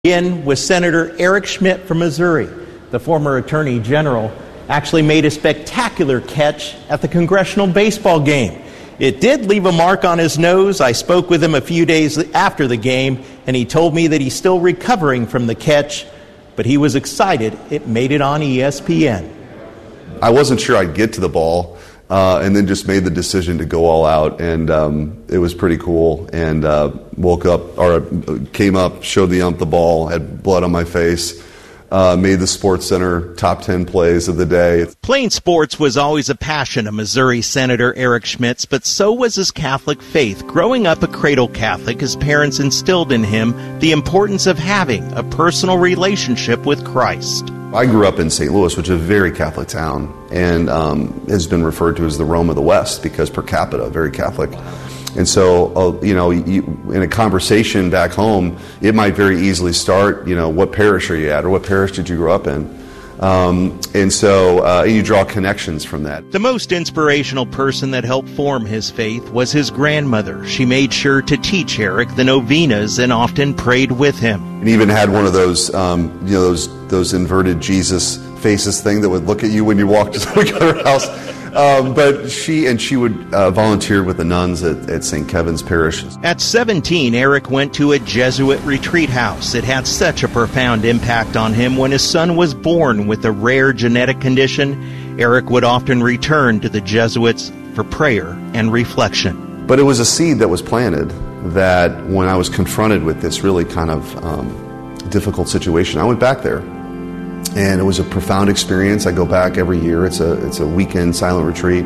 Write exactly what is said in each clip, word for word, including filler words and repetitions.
Begin with Senator Eric Schmitt from Missouri. The former Attorney General actually made a spectacular catch at the congressional baseball game. It did leave a mark on his nose. I spoke with him a few days after the game, and he told me that he's still recovering from the catch, but he was excited it made it on E S P N. I wasn't sure I'd get to the ball, uh, and then just made the decision to go all out, and um, it was pretty cool. And uh, woke up, or came up, showed the ump the ball, had blood on my face. Uh, made the Sports Center top ten plays of the day. Playing sports was always a passion of Missouri Senator Eric Schmitt's, but so was his Catholic faith. Growing up a cradle Catholic, his parents instilled in him the importance of having a personal relationship with Christ. I grew up in Saint Louis, which is a very Catholic town, and um, has been referred to as the Rome of the West because per capita, very Catholic. And so, uh, you know, you, in a conversation back home, it might very easily start, you know, what parish are you at, or what parish did you grow up in? Um, and so uh, you draw connections from that. The most inspirational person that helped form his faith was his grandmother. She made sure to teach Eric the novenas and often prayed with him. And even had one of those, um, you know, those those inverted Jesus faces thing that would look at you when you walked to the house. Um, but she and she would uh, volunteer with the nuns at, at Saint Kevin's Parish. At seventeen, Eric went to a Jesuit retreat house. It had such a profound impact on him. When his son was born with a rare genetic condition, Eric would often return to the Jesuits for prayer and reflection. But it was a seed that was planted that when I was confronted with this really kind of um, difficult situation, I went back there. And it was a profound experience. I go back every year. It's a it's a weekend silent retreat.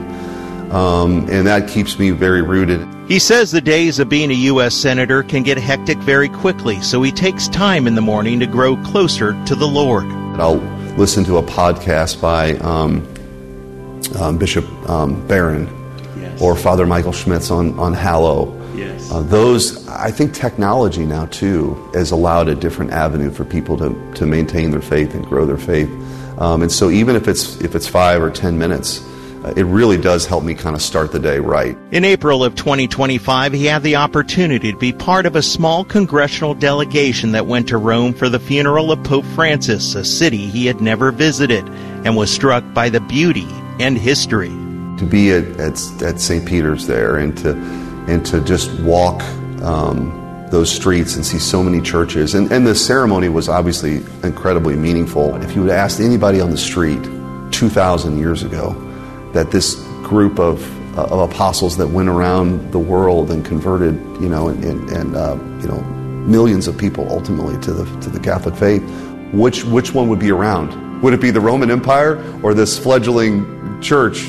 Um, and that keeps me very rooted. He says the days of being a U S Senator can get hectic very quickly, so he takes time in the morning to grow closer to the Lord. And I'll listen to a podcast by um, um, Bishop um, Barron, yes, or Father Michael Schmitz on, on Hallow. Yes. Uh, those, I think technology now, too, has allowed a different avenue for people to, to maintain their faith and grow their faith. Um, and so even if it's if it's five or ten minutes, uh, it really does help me kind of start the day right. In April of twenty twenty-five, he had the opportunity to be part of a small congressional delegation that went to Rome for the funeral of Pope Francis, a city he had never visited, and was struck by the beauty and history. To be at, at, at Saint Peter's there and to and to just walk um, those streets and see so many churches. And, and the ceremony was obviously incredibly meaningful. If you would ask anybody on the street two thousand years ago that this group of, uh, of apostles that went around the world and converted, you know, and, and, and uh, you know, millions of people ultimately to the to the Catholic faith, which which one would be around? Would it be the Roman Empire or this fledgling church?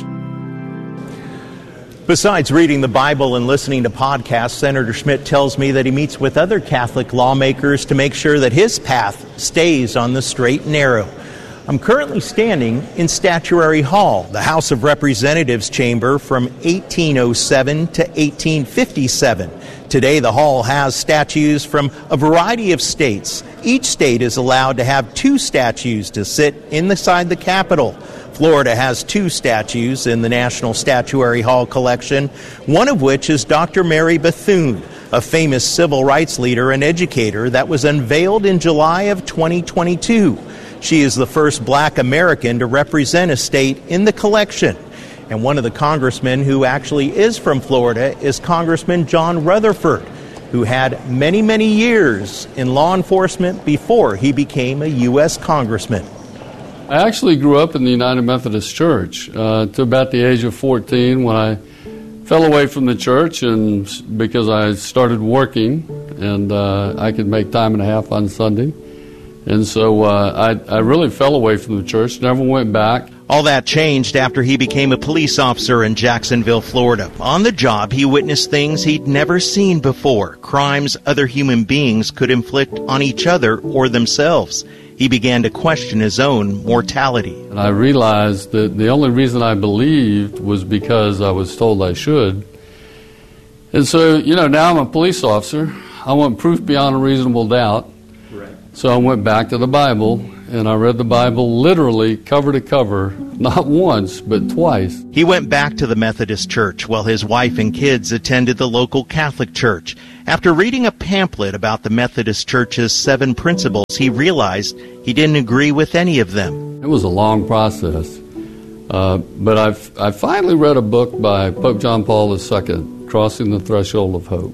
Besides reading the Bible and listening to podcasts, Senator Schmitt tells me that he meets with other Catholic lawmakers to make sure that his path stays on the straight and narrow. I'm currently standing in Statuary Hall, the House of Representatives chamber from eighteen oh seven to eighteen fifty-seven. Today, the hall has statues from a variety of states. Each state is allowed to have two statues to sit inside the Capitol. Florida has two statues in the National Statuary Hall collection, one of which is Doctor Mary Bethune, a famous civil rights leader and educator that was unveiled in July of twenty twenty-two. She is the first black American to represent a state in the collection. And one of the congressmen who actually is from Florida is Congressman John Rutherford, who had many, many years in law enforcement before he became a U S congressman. I actually grew up in the United Methodist Church uh, to about the age of fourteen when I fell away from the church, and because I started working and uh, I could make time and a half on Sunday. And so uh, I, I really fell away from the church, never went back. All that changed after he became a police officer in Jacksonville, Florida. On the job, he witnessed things he'd never seen before, crimes other human beings could inflict on each other or themselves. He began to question his own mortality. And I realized that the only reason I believed was because I was told I should. And so, you know, now I'm a police officer. I want proof beyond a reasonable doubt. Right. So I went back to the Bible and I read the Bible literally cover to cover, not once, but twice. He went back to the Methodist Church while his wife and kids attended the local Catholic church. After reading a pamphlet about the Methodist Church's seven principles, he realized he didn't agree with any of them. It was a long process. Uh, but I've, I finally read a book by Pope John Paul the Second, Crossing the Threshold of Hope.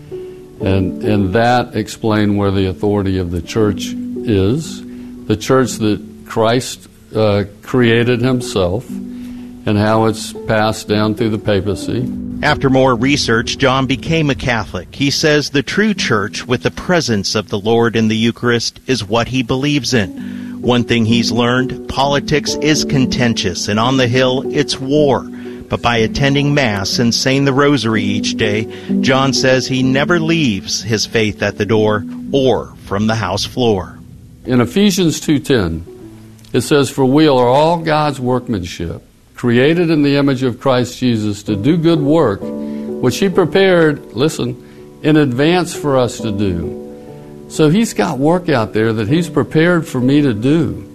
And, and that explained where the authority of the church is, the church that Christ uh, created himself, and how it's passed down through the papacy. After more research, John became a Catholic. He says the true church with the presence of the Lord in the Eucharist is what he believes in. One thing he's learned, politics is contentious, and on the Hill, it's war. But by attending Mass and saying the Rosary each day, John says he never leaves his faith at the door or from the house floor. In Ephesians two ten, it says, "For we are all God's workmanship, created in the image of Christ Jesus to do good work, which he prepared," listen, "in advance for us to do." So he's got work out there that he's prepared for me to do.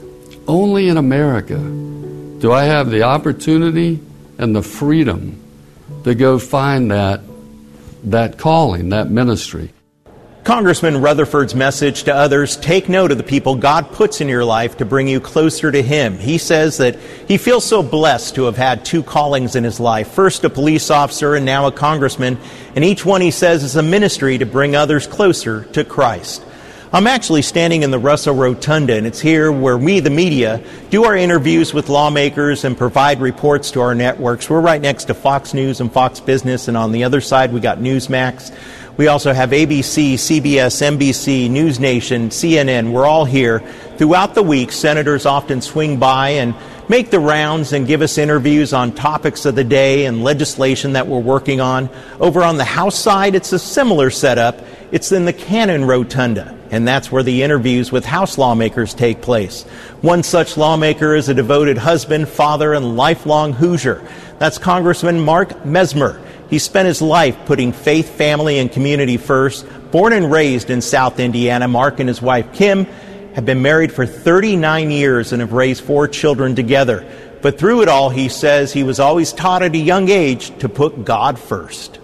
Only in America do I have the opportunity and the freedom to go find that, that calling, that ministry. Congressman Rutherford's message to others: take note of the people God puts in your life to bring you closer to him. He says that he feels so blessed to have had two callings in his life, first a police officer and now a congressman, and each one, he says, is a ministry to bring others closer to Christ. I'm actually standing in the Russell Rotunda, and it's here where we, the media, do our interviews with lawmakers and provide reports to our networks. We're right next to Fox News and Fox Business, and on the other side we got Newsmax. We also have A B C, C B S, N B C, News Nation, C N N. We're all here. Throughout the week, senators often swing by and make the rounds and give us interviews on topics of the day and legislation that we're working on. Over on the House side, it's a similar setup. It's in the Cannon Rotunda, and that's where the interviews with House lawmakers take place. One such lawmaker is a devoted husband, father, and lifelong Hoosier. That's Congressman Mark Mesmer. He spent his life putting faith, family, and community first. Born and raised in South Indiana, Mark and his wife Kim have been married for thirty-nine years and have raised four children together. But through it all, he says he was always taught at a young age to put God first.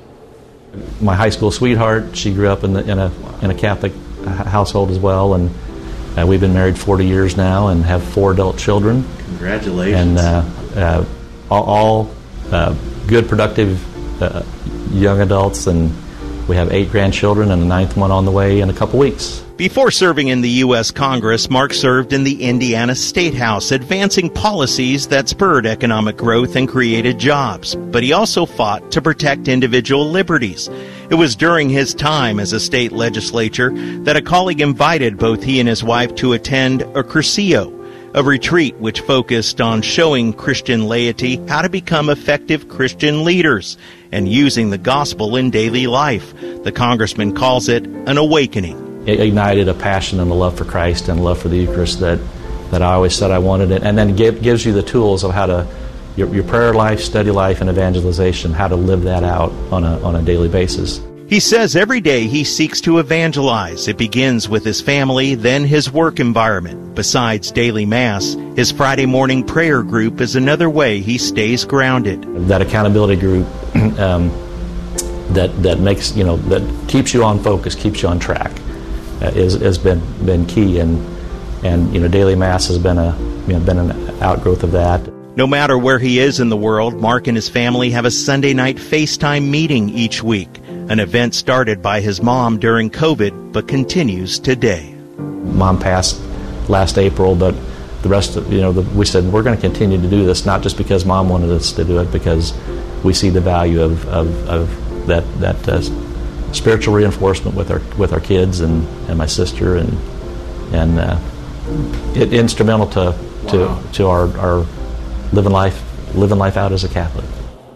My high school sweetheart, she grew up in, the, in a in a Catholic household as well, and uh, we've been married forty years now and have four adult children. Congratulations. And uh, uh, all, all uh, good, productive uh, young adults, and we have eight grandchildren and a ninth one on the way in a couple weeks. Before serving in the U S Congress, Mark served in the Indiana State House, advancing policies that spurred economic growth and created jobs. But he also fought to protect individual liberties. It was during his time as a state legislature that a colleague invited both he and his wife to attend a Cursillo, a retreat which focused on showing Christian laity how to become effective Christian leaders and using the gospel in daily life. The congressman calls it an awakening. It ignited a passion and a love for Christ and a love for the Eucharist that, that I always said I wanted it, and then give, gives you the tools of how to, your, your prayer life, study life, and evangelization, how to live that out on a, on a daily basis. He says every day he seeks to evangelize. It begins with his family, then his work environment. Besides daily Mass, his Friday morning prayer group is another way he stays grounded. That accountability group um, that that makes, you know, that keeps you on focus, keeps you on track, uh, is has been been key, and and you know, daily Mass has been a you know, been an outgrowth of that. No matter where he is in the world, Mark and his family have a Sunday night FaceTime meeting each week, an event started by his mom during COVID but continues today. Mom passed last April, but the rest of, you know, the, we said we're going to continue to do this, not just because Mom wanted us to do it, because we see the value of, of, of that that uh, spiritual reinforcement with our with our kids and, and my sister, and and uh, it instrumental to to wow. to our, our living life living life out as a Catholic.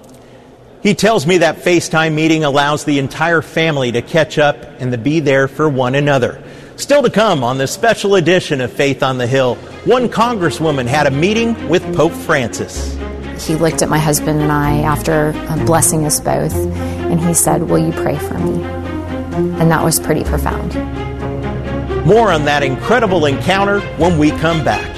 He tells me that FaceTime meeting allows the entire family to catch up and to be there for one another. Still to come on this special edition of Faith on the Hill, one congresswoman had a meeting with Pope Francis. He looked at my husband and I after blessing us both, and he said, "Will you pray for me?" And that was pretty profound. More on that incredible encounter when we come back.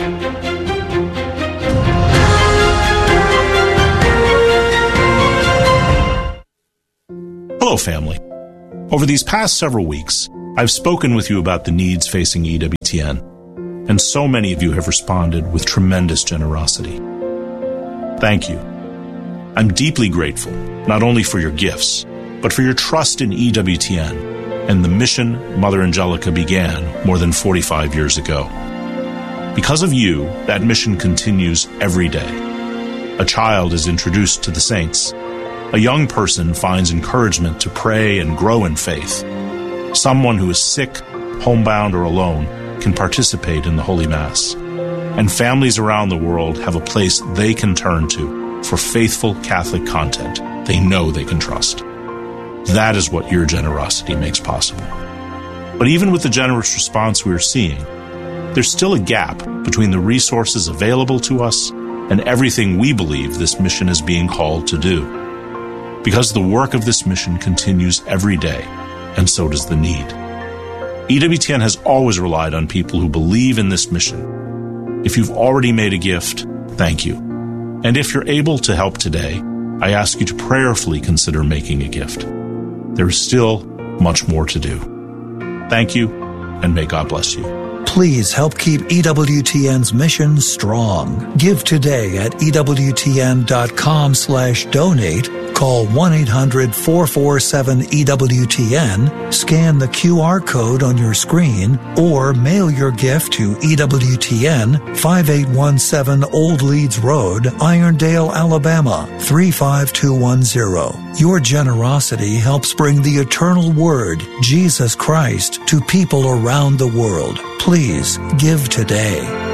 Hello, family. Over these past several weeks, I've spoken with you about the needs facing E W T N, and so many of you have responded with tremendous generosity. Thank you. I'm deeply grateful, not only for your gifts, but for your trust in E W T N and the mission Mother Angelica began more than forty-five years ago. Because of you, that mission continues every day. A child is introduced to the saints. A young person finds encouragement to pray and grow in faith. Someone who is sick, homebound, or alone can participate in the Holy Mass. And families around the world have a place they can turn to for faithful Catholic content they know they can trust. That is what your generosity makes possible. But even with the generous response we are seeing, there's still a gap between the resources available to us and everything we believe this mission is being called to do. Because the work of this mission continues every day, and so does the need. E W T N has always relied on people who believe in this mission. If you've already made a gift, thank you. And if you're able to help today, I ask you to prayerfully consider making a gift. There is still much more to do. Thank you, and may God bless you. Please help keep E W T N's mission strong. Give today at ewtn.com slash donate. Call one eight hundred four four seven E W T N, scan the Q R code on your screen, or mail your gift to E W T N, five eight one seven Old Leeds Road, Irondale, Alabama, three five two one zero. Your generosity helps bring the eternal Word, Jesus Christ, to people around the world. Please give today.